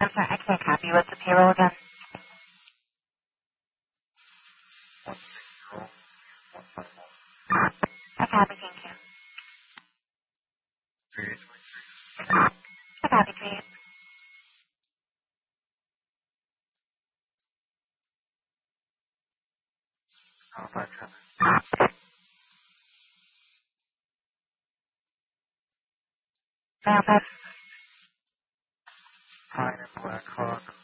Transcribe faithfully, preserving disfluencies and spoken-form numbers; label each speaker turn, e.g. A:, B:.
A: I'm sorry, I can't copy. What's the payroll again? I copy, thank you. I copy, please. Mail,
B: Pine and Black Hawk.